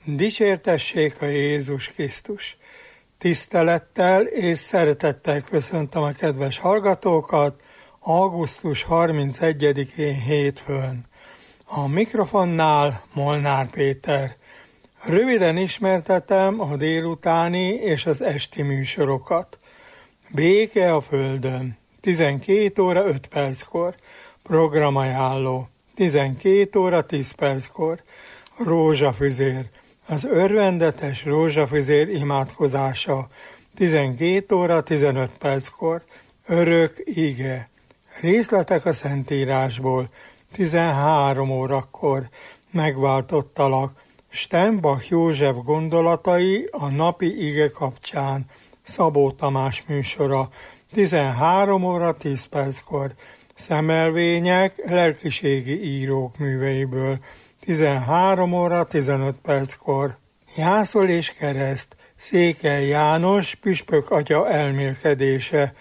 Dicsértessék a Jézus Krisztus! Tisztelettel és szeretettel köszöntöm a kedves hallgatókat augusztus 31-én hétfőn. A mikrofonnál Molnár Péter. Röviden ismertetem a délutáni és az esti műsorokat. Béke a Földön, 12 óra 5 perckor, programajánló, 12 óra 10 perckor, rózsafüzér, az örvendetes rózsafüzér imádkozása, 12 óra 15 perckor, örök ige, részletek a Szentírásból, 13 órakor, megváltottalak, Steinbach József gondolatai a napi ige kapcsán, Szabó Tamás műsora, 13 óra 10 perckor, szemelvények lelkiségi írók műveiből, 13 óra 15 perckor, Jászol és kereszt, Székely János püspök atya elmélkedése,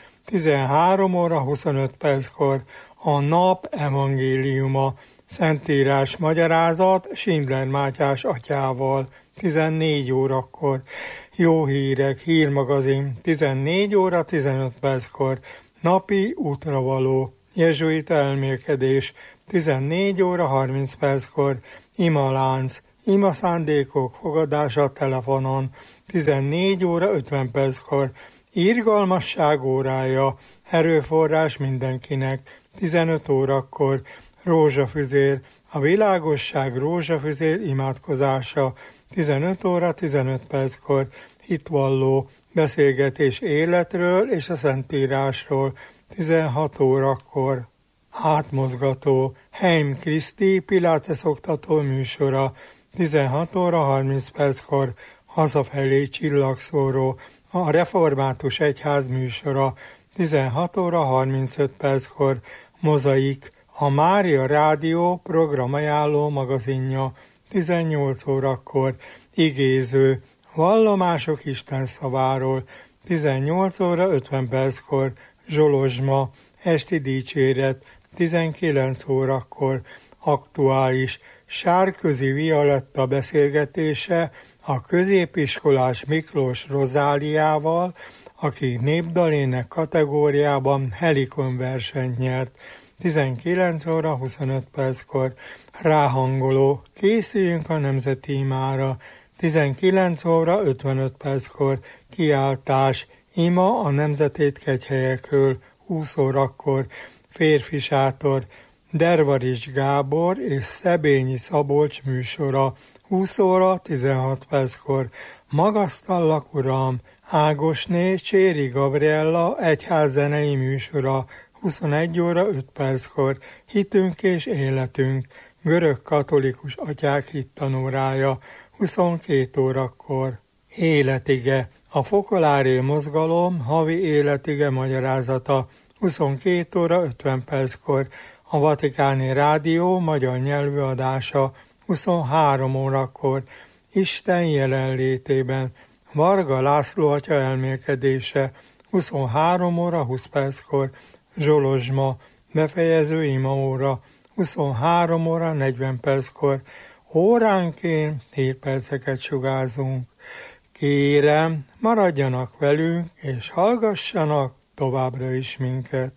13 óra 25 perckor, a nap evangéliuma, Szentírás magyarázat Schindler Mátyás atyával, 14 órakor, Jó hírek, hírmagazin, 14 óra 15 perckor, napi útravaló, jezsuita elmélkedés, 14 óra 30 perckor, imalánc, ima szándékok fogadása telefonon, 14 óra 50 perckor, irgalmasság órája, erőforrás mindenkinek, 15 órakor, rózsafüzér, a világosság rózsafüzér imádkozása, 15 óra 15 perckor, hitvalló, beszélgetés életről és a Szentírásról, 16 órakor, átmozgató, Heim Kriszti Pilates oktató műsora, 16 óra 30 perckor, hazafelé csillagszóró, a Református Egyház műsora, 16 óra 35 perckor, mozaik, a Mária Rádió programajánló magazinja, 18 órakor, igéző, vallomások Isten szaváról, 18 óra 50 perckor, zsolozsma, esti dicséret, 19 órakor, aktuális, Sárközi Violetta beszélgetése a középiskolás Miklós Rozáliával, aki népdalének kategóriában Helikon versenyt nyert, 19 óra 25 perckor, ráhangoló, készüljünk a nemzeti imára, 19 óra 55 perckor, kiáltás, ima a nemzetét kegyhelyekről, 20 órakor, férfi sátor, Dervarics Gábor és Szebényi Szabolcs műsora, 20 óra 16 perckor, magasztallak Uram, Ágosné Cséri Gabriella egyházzenei műsora, 21 óra 5 perckor, hitünk és életünk, görög katolikus atyák hittanórája, 22 órakor, életige, a Fokolári mozgalom havi életige magyarázata, 22 óra 50 perckor, a Vatikáni Rádió magyar nyelvű adása, 23 órakor, Isten jelenlétében, Varga László atya elmélkedése, 23 óra 20 perckor, zsolozsma, befejező imaóra, 23 óra 40 perckor, óránként 7 perceket sugárzunk. Kérem, maradjanak velünk, és hallgassanak továbbra is minket.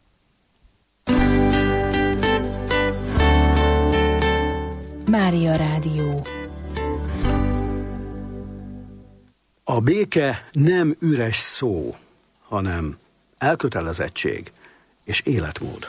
Mária Rádió. A béke nem üres szó, hanem elkötelezettség és életmód.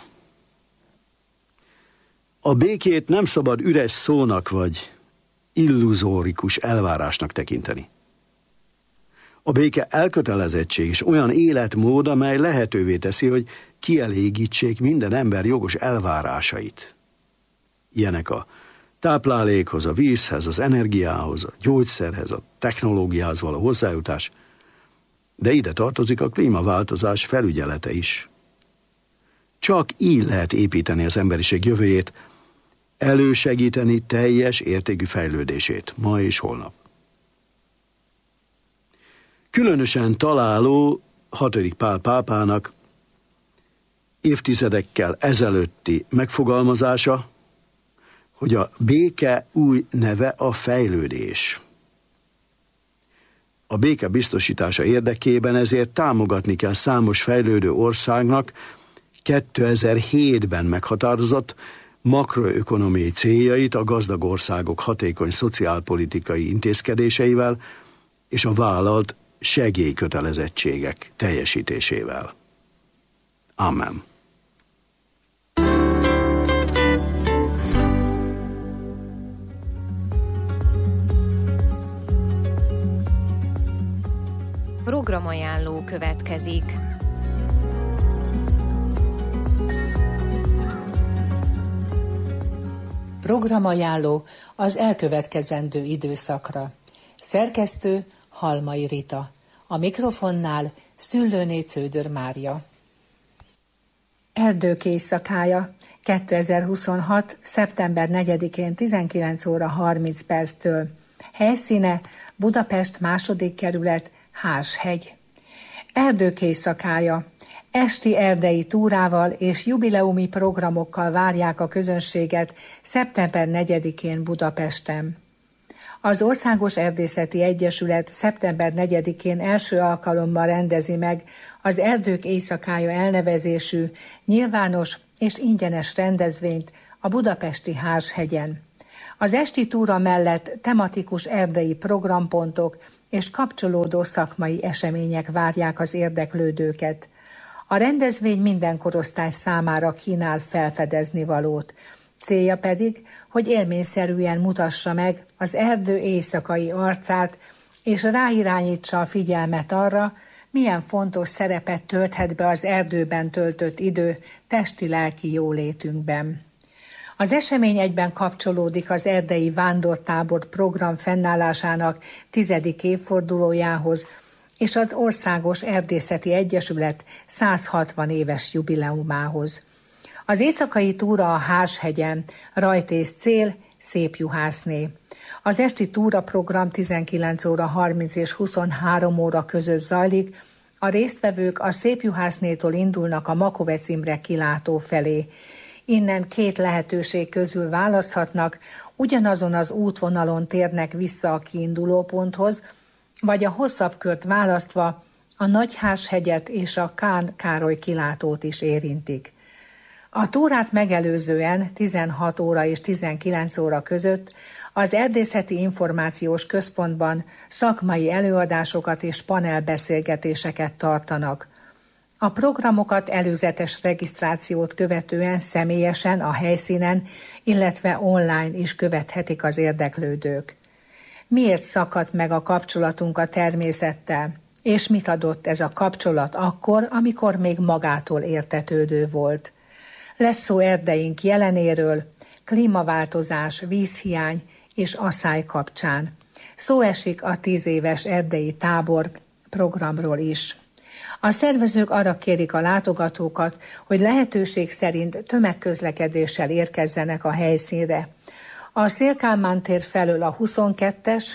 A békét nem szabad üres szónak vagy illuzórikus elvárásnak tekinteni. A béke elkötelezettség és olyan életmód, amely lehetővé teszi, hogy kielégítsék minden ember jogos elvárásait. Ilyenek a táplálékhoz, a vízhez, az energiához, a gyógyszerhez, a technológiához való hozzájutás, de ide tartozik a klímaváltozás felügyelete is. Csak így lehet építeni az emberiség jövőjét, elősegíteni teljes értékű fejlődését, ma és holnap. Különösen találó 6. Pál pápának évtizedekkel ezelőtti megfogalmazása, hogy a béke új neve a fejlődés. A béke biztosítása érdekében ezért támogatni kell számos fejlődő országnak 2007-ben meghatározott makroökonomiai céljait a gazdag országok hatékony szociálpolitikai intézkedéseivel és a vállalt segélykötelezettségek teljesítésével. Amen. Programajánló következik. Programajánló az elkövetkezendő időszakra. Szerkesztő Halmai Rita. A mikrofonnál Szüllőné Cződör Mária. Erdők éjszakája 2026. szeptember 4-én 19 óra 30 perctől. Helyszíne Budapest 2. kerület, Hárshegy. Erdők éjszakája. Esti erdei túrával és jubileumi programokkal várják a közönséget szeptember 4-én Budapesten. Az Országos Erdészeti Egyesület szeptember 4-én első alkalommal rendezi meg az Erdők éjszakája elnevezésű nyilvános és ingyenes rendezvényt a budapesti Hárshegyen. Az esti túra mellett tematikus erdei programpontok és kapcsolódó szakmai események várják az érdeklődőket. A rendezvény minden korosztály számára kínál felfedezni valót. Célja pedig, hogy élményszerűen mutassa meg az erdő éjszakai arcát, és ráirányítsa a figyelmet arra, milyen fontos szerepet tölthet be az erdőben töltött idő testi-lelki jólétünkben. Az esemény egyben kapcsolódik az erdei vándortábor program fennállásának 10. évfordulójához, és az Országos Erdészeti Egyesület 160 éves jubileumához. Az éjszakai túra a Hárshegyen, rajt és cél Szépjuhászné. Az esti túraprogram 19 óra 30 és 23 óra között zajlik, a résztvevők a Szépjuhásznétól indulnak a Makovec Imre kilátó felé. Innen 2 lehetőség közül választhatnak, ugyanazon az útvonalon térnek vissza a kiindulóponthoz, vagy a hosszabb kört választva a Nagyhárshegyet és a Kán Károly kilátót is érintik. A túrát megelőzően 16 óra és 19 óra között az Erdészeti Információs Központban szakmai előadásokat és panelbeszélgetéseket tartanak. A programokat előzetes regisztrációt követően személyesen a helyszínen, illetve online is követhetik az érdeklődők. Miért szakadt meg a kapcsolatunk a természettel, és mit adott ez a kapcsolat akkor, amikor még magától értetődő volt? Lesz szó erdeink jelenéről, klímaváltozás, vízhiány és asszály kapcsán. Szó esik a 10 éves erdei tábor programról is. A szervezők arra kérik a látogatókat, hogy lehetőség szerint tömegközlekedéssel érkezzenek a helyszínre. A Széll-Kálmán tér felől a 22-es,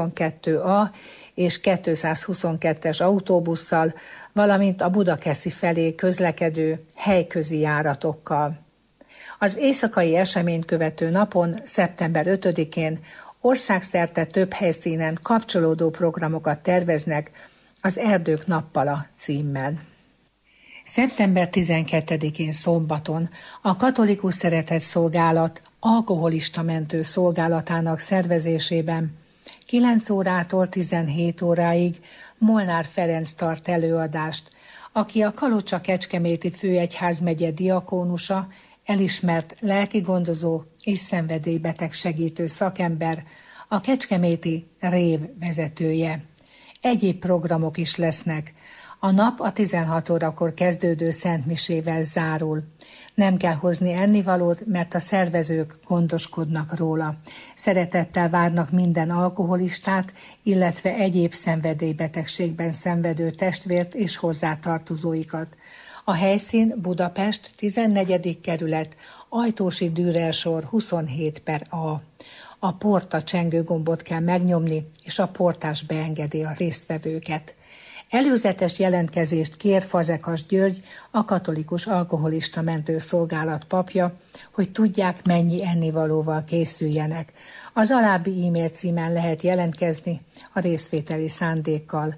22A és 222-es autóbusszal, valamint a Budakeszi felé közlekedő helyközi járatokkal. Az éjszakai eseményt követő napon, szeptember 5-én országszerte több helyszínen kapcsolódó programokat terveznek az Erdők nappala címmel. Szeptember 12-én szombaton a Katolikus Szeretetszolgálat alkoholista mentő szolgálatának szervezésében 9 órától 17 óráig Molnár Ferenc tart előadást, aki a Kalocsa-Kecskeméti főegyházmegye diakónusa, elismert lelkigondozó és szenvedélybeteg segítő szakember, a kecskeméti rév vezetője. Egyéb programok is lesznek. A nap a 16 órakor kezdődő szentmisével zárul. Nem kell hozni ennivalót, mert a szervezők gondoskodnak róla. Szeretettel várnak minden alkoholistát, illetve egyéb szenvedélybetegségben szenvedő testvért és hozzátartozóikat. A helyszín Budapest 14. kerület, Ajtósi Dürer sor 27/A. A porta csengőgombot kell megnyomni, és a portás beengedi a résztvevőket. Előzetes jelentkezést kér Fazekas György, a Katolikus Alkoholista Mentő Szolgálat papja, hogy tudják, mennyi ennivalóval készüljenek. Az alábbi e-mail címen lehet jelentkezni a részvételi szándékkal: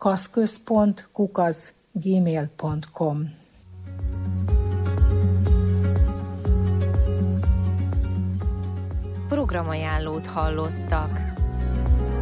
kaszközpont@gmail.com. Programajánlót hallottak.